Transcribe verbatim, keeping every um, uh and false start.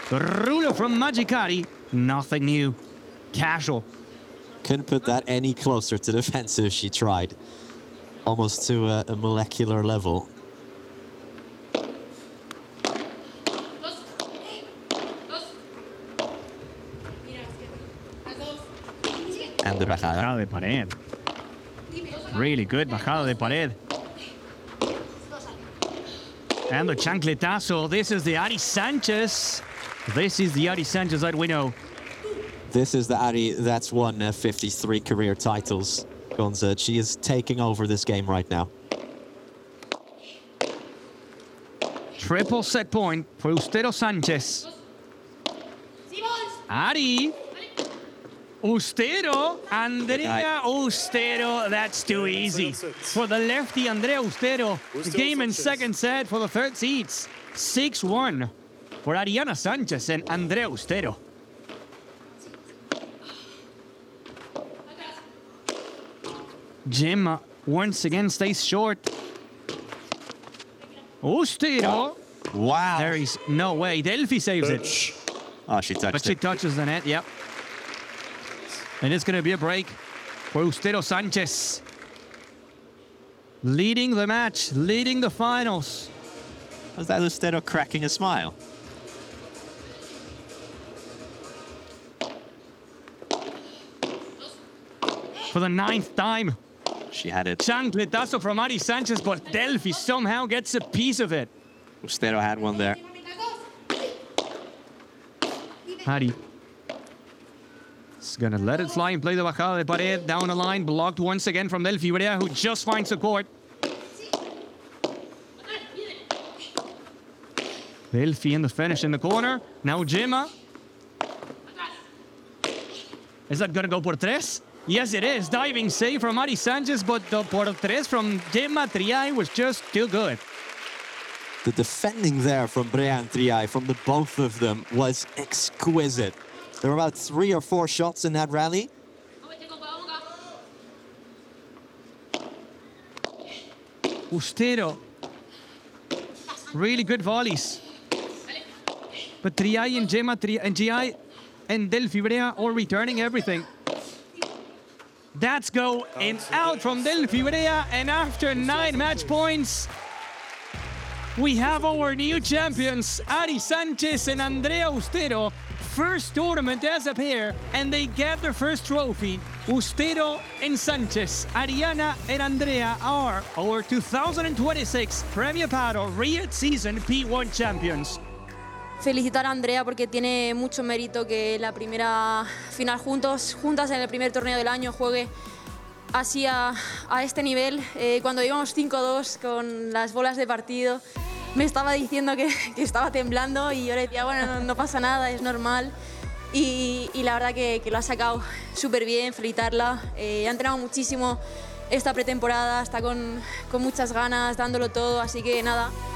The ruler from Magikari, nothing new. Casual. Couldn't put that any closer to defensive. She tried. Almost to a, a molecular level. And the bajada. Bajada de pared. Really good bajada de pared. And the chancletazo. This is the Ari Sanchez. This is the Ari Sanchez that we know. This is the Ari that's won uh, fifty-three career titles. Gonza, she is taking over this game right now. Triple set point for Ustero Sanchez. Ari. Ustero. Andrea Ustero. That's too easy. For the lefty, Andrea Ustero. Game in second set for the third seeds. six one for Ariana Sanchez and Andrea Ustero. Gemma once again stays short. Ustero. Wow. There is no way. Delphi saves it. Oh, she touched But she it. touches the net, yep. And it's going to be a break for Ustero Sanchez. Leading the match, leading the finals. Was that Ustero cracking a smile? For the ninth time. She had it. Chancletazo from Ari Sanchez, but Delphi somehow gets a piece of it. Ustero had one there. Ari is gonna let it fly and play the bajada de pared down the line, blocked once again from Delphi Brea, who just finds the court. Delphi in the finish in the corner. Now Gemma. Is that gonna go por tres? Yes, it is. Diving save from Ari Sanchez, but the por tres from Gemma Triay was just too good. The defending there from Brea and Triay, from the both of them, was exquisite. There were about three or four shots in that rally. Ustero. Really good volleys. But Triay and Gemma Triay and G I and Delphi Brea all returning everything. That's go and out from Delphi Brea, and after nine match points, we have our new champions, Ari Sanchez and Andrea Ustero. First tournament as a pair, and they get their first trophy. Ustero and Sanchez, Ariana and Andrea are our two thousand twenty-six Premio Paro Riot Season P one champions. Felicitar a Andrea porque tiene mucho mérito que la primera final juntos, juntas en el primer torneo del año juegue así a, a este nivel. Eh, cuando íbamos cinco dos con las bolas de partido, me estaba diciendo que, que estaba temblando y yo le decía, bueno, no, no pasa nada, es normal. Y, y la verdad que, que lo ha sacado súper bien, felicitarla. Eh, ha entrenado muchísimo esta pretemporada, está con, con muchas ganas, dándolo todo, así que nada,